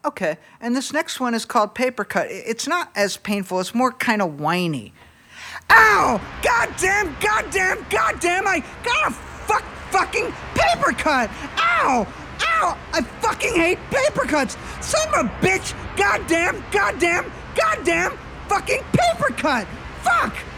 Okay, and this next one is called paper cut. It's not as painful, it's more kind of whiny. Ow! Goddamn, I got a fucking paper cut! Ow! I fucking hate paper cuts! Son of a bitch! Goddamn, fucking paper cut! Fuck!